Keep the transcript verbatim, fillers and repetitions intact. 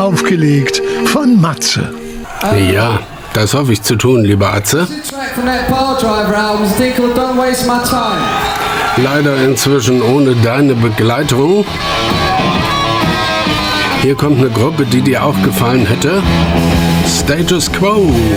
aufgelegt von Matze. Ja, das hoffe ich zu tun, lieber Atze. Leider inzwischen ohne deine Begleitung. Hier kommt eine Gruppe, die dir auch gefallen hätte. Status Quo.